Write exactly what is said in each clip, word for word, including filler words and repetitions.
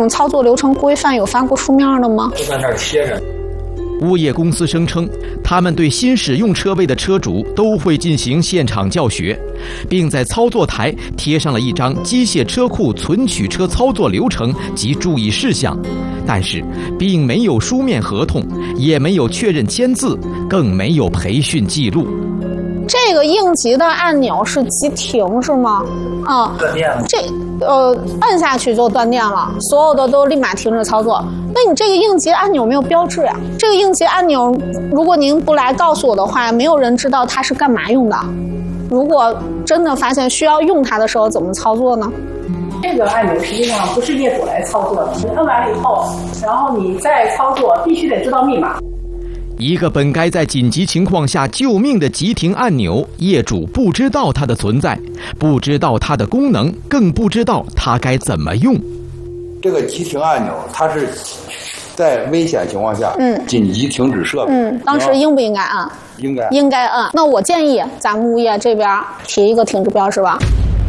种操作流程规范有发过书面的吗？ 就在那儿贴着。 物业公司声称，他们对新使用车位的车主都会进行现场教学，并在操作台贴上了一张机械车库存取车操作流程及注意事项，但是并没有书面合同，也没有确认签字，更没有培训记录。 这个应急的按钮是急停是吗？啊， 断电了。 这呃按下去就断电了，所有的都立马停止操作。那你这个应急按钮没有标志呀？这个应急按钮，如果您不来告诉我的话，没有人知道它是干嘛用的。如果真的发现需要用它的时候，怎么操作呢？ 这个按钮实际上不是业主来操作的，你摁完以后，然后你再操作，必须得知道密码。 一个本该在紧急情况下救命的急停按钮，业主不知道它的存在，不知道它的功能，更不知道它该怎么用。 这个急停按钮，它是在危险情况下，嗯，紧急停止设备。 嗯，当时应不应该按？ 应该， 应该按。那我建议咱们物业这边提一个停止标识吧。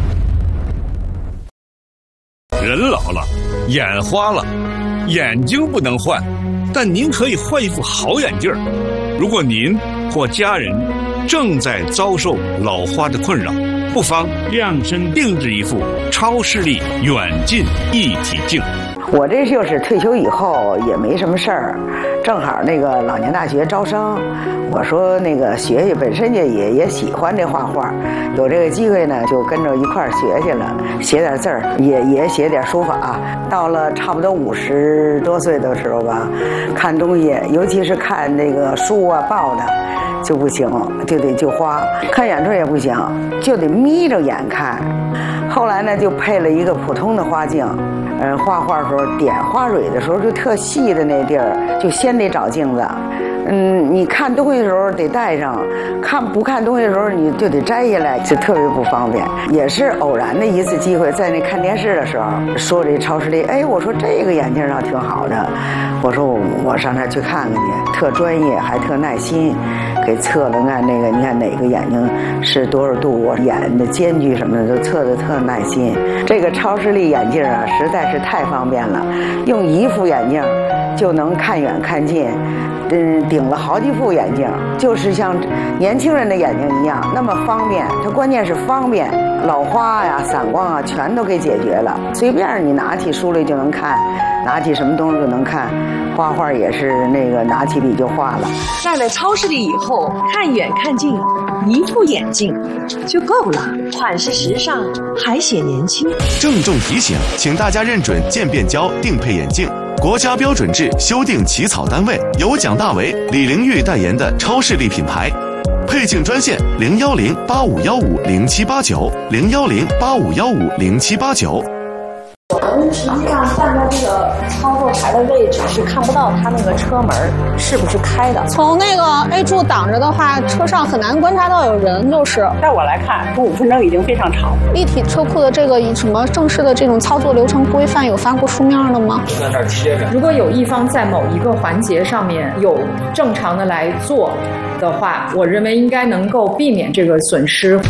人老了，眼花了，眼睛不能换。但您可以换一副好眼镜儿。如果您或家人正在遭受老花的困扰，不妨量身定制一副超视力远近一体镜。 我这就是退休以后也没什么事儿，正好那个老年大学招生，我说那个学学，本身也也也喜欢这画画，有这个机会呢，就跟着一块儿学去了，写点字儿，也也写点书法。到了差不多五十多岁的时候吧，看东西，尤其是看那个书啊报的，就不行，就得就花。看远处也不行，就得眯着眼看。后来呢，就配了一个普通的花镜。嗯，画画的时候点花蕊的时候，就特细的那地儿，就先得找镜子。嗯，你看东西的时候得戴上，看不看东西的时候你就得摘下来，就特别不方便。也是偶然的一次机会，在那看电视的时候，说这超视力，哎，我说这个眼镜上挺好的，我说我我上那儿去看看去，特专业还特耐心，给测了看那个，你看哪个眼睛是多少度，我眼的间距什么的都测的特耐心。这个超视力眼镜啊，实在是太方便了，用一副眼镜就能看远看近。嗯，顶了好几副眼镜，就是像年轻人的眼睛一样，那么方便。它关键是方便，老花呀、散光啊，全都给解决了。随便你拿起书来就能看，拿起什么东西就能看。画画也是那个拿起笔就画了。 戴了超视力以后，看远看近，一副眼镜就够了，款式时尚，还显年轻。 郑重提醒，请大家认准渐变焦定配眼镜。国家标准制修订起草单位由蒋大为、李玲玉代言的超视力品牌，配镜专线零幺零八五幺五零七八九零幺零八五幺五零七八九。 我们实际上站在这个操作台的位置是看不到它那个车门是不是开的。 从那个 A 柱挡着的话，车上很难观察到有人，就是。 在我来看，十五分钟已经非常长。 立体车库的这个什么正式的这种操作流程规范有发过书面的吗？ 就在那儿贴着。 如果有一方在某一个环节上面有正常的来做的话，我认为应该能够避免这个损失。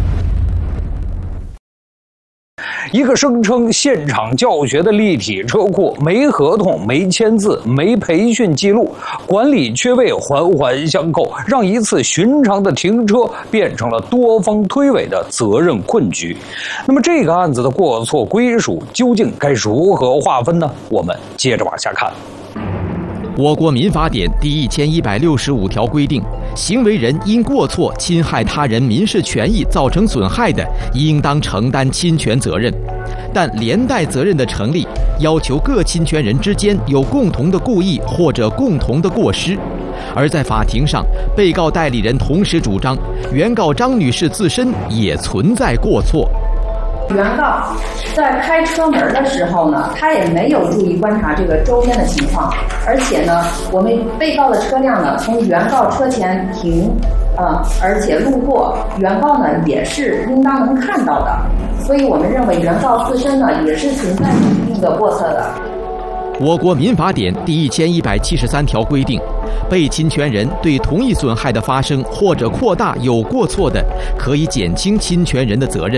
一个声称现场教学的立体车库，没合同、没签字、没培训记录，管理缺位环环相扣，让一次寻常的停车变成了多方推诿的责任困局。那么这个案子的过错归属究竟该如何划分呢？我们接着往下看。 我国民法典第一千一百六十五条规定，行为人因过错侵害他人民事权益造成损害的，应当承担侵权责任。但连带责任的成立，要求各侵权人之间有共同的故意或者共同的过失。而在法庭上，被告代理人同时主张，原告张女士自身也存在过错。 原告在开车门的时候呢，他也没有注意观察这个周边的情况，而且呢，我们被告的车辆呢从原告车前停，呃，而且路过，原告呢也是应当能看到的，所以我们认为原告自身呢也是存在一定的过错的。 我国民法典第一千一百七十三条规定，被侵权人对同一损害的发生或者扩大有过错的，可以减轻侵权人的责任。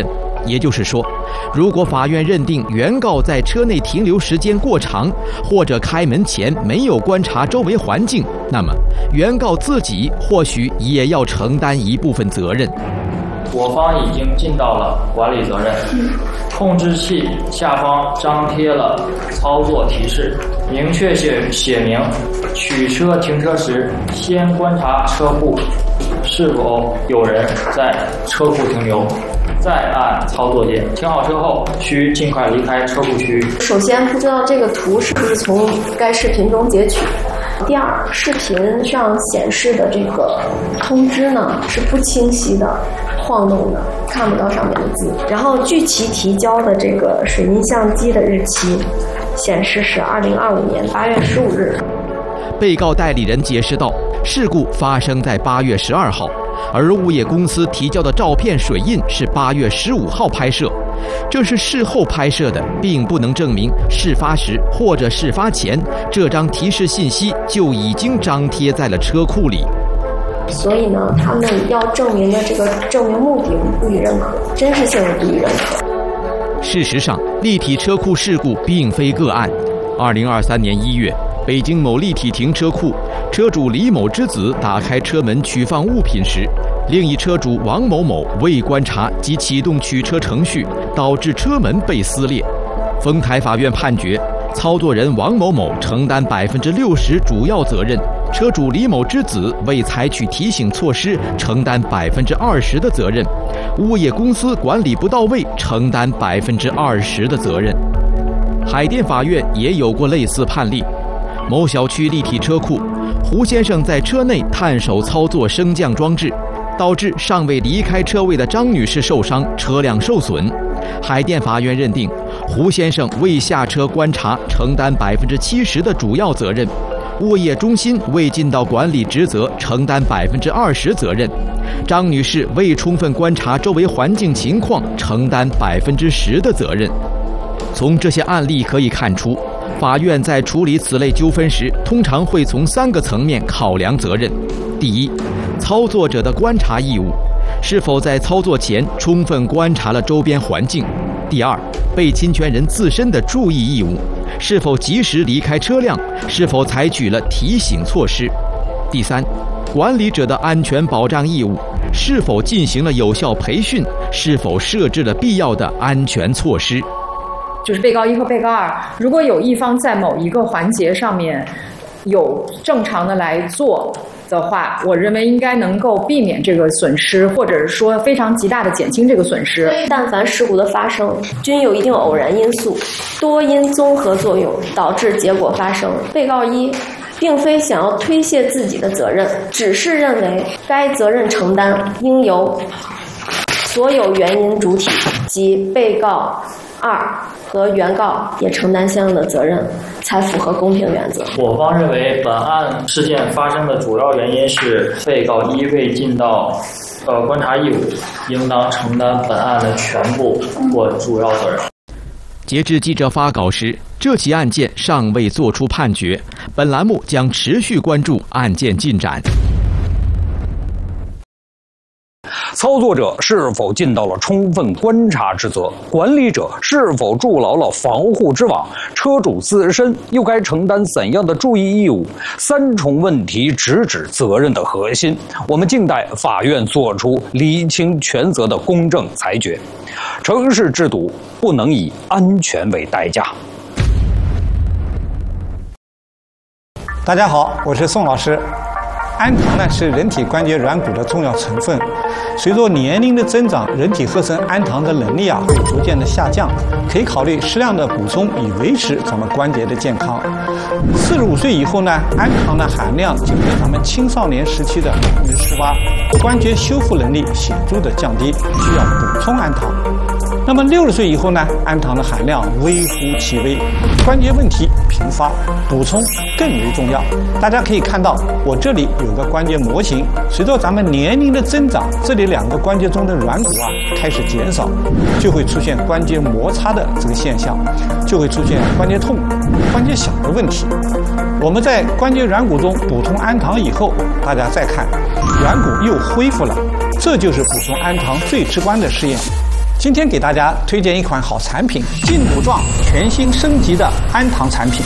也就是说，如果法院认定原告在车内停留时间过长，或者开门前没有观察周围环境，那么原告自己或许也要承担一部分责任。 我方已经尽到了管理责任。控制器下方张贴了操作提示，明确写写明取车停车时先观察车库是否有人在车库停留，再按操作键。停好车后需尽快离开车库区。 首先，不知道这个图是不是从该视频中截取。第二，视频上显示的这个通知呢是不清晰的、晃动的，看不到上面的字。然后据其提交的这个水印相机的日期显示是二零二五年八月十五日。 被告代理人解释道，事故发生在八月十二号，而物业公司提交的照片水印是八月十五号拍摄。这是事后拍摄的，并不能证明事发时或者事发前这张提示信息就已经张贴在了车库里。 所以呢，他们要证明的这个证明目的不予认可，真实性不予认可。 事实上，立体车库事故并非个案。二零二三年一月，北京某立体停车库，车主李某之子打开车门取放物品时，另一车主王某某未观察及启动取车程序，导致车门被撕裂。丰台法院判决，操作人王某某承担百分之六十主要责任，车主李某之子未采取提醒措施，承担百分之二十的责任，物业公司管理不到位，承担百分之二十的责任。海淀法院也有过类似判例。某小区立体车库，胡先生在车内探手操作升降装置，导致尚未离开车位的张女士受伤，车辆受损。海淀法院认定，胡先生未下车观察，承担百分之七十的主要责任；物业中心未尽到管理职责，承担百分之二十责任；张女士未充分观察周围环境情况，承担百分之十的责任。从这些案例可以看出，法院在处理此类纠纷时，通常会从三个层面考量责任。第一，操作者的观察义务，是否在操作前充分观察了周边环境；第二，被侵权人自身的注意义务，是否及时离开车辆，是否采取了提醒措施；第三，管理者的安全保障义务，是否进行了有效培训，是否设置了必要的安全措施。 就是被告一和被告二，如果有一方在某一个环节上面有正常的来做的话，我认为应该能够避免这个损失，或者是说非常极大的减轻这个损失。 但凡事故的发生，均有一定偶然因素，多因综合作用导致结果发生。被告一并非想要推卸自己的责任，只是认为该责任承担应由所有原因主体及被告二和原告也承担相应的责任，才符合公平原则。 我方认为，本案事件发生的主要原因是被告一未尽到呃观察义务，应当承担本案的全部或主要责任。 截至记者发稿时，这起案件尚未作出判决，本栏目将持续关注案件进展。 操作者是否尽到了充分观察之责？管理者是否筑牢了防护之网？车主自身又该承担怎样的注意义务？三重问题直指责任的核心。我们静待法院作出厘清全责的公正裁决。城市制堵不能以安全为代价。 大家好，我是宋老师。氨糖呢是人体关节软骨的重要成分，随着年龄的增长，人体合成氨糖的能力啊会逐渐的下降，可以考虑适量的补充以维持咱们关节的健康。四十五岁以后呢，氨糖的含量仅对咱们青少年时期的百分之十八，关节修复能力显著的降低，需要补充氨糖。那么六十岁以后呢，氨糖的含量微乎其微，关节问题频发，补充更为重要。大家可以看到，我这里有个关节模型，随着咱们年龄的增长，这里两个关节中的软骨啊开始减少，就会出现关节摩擦的这个现象，就会出现关节痛、关节小的问题。我们在关节软骨中补充氨糖以后，大家再看，软骨又恢复了，这就是补充氨糖最直观的试验。 今天给大家推荐一款好产品，劲补状全新升级的氨糖产品。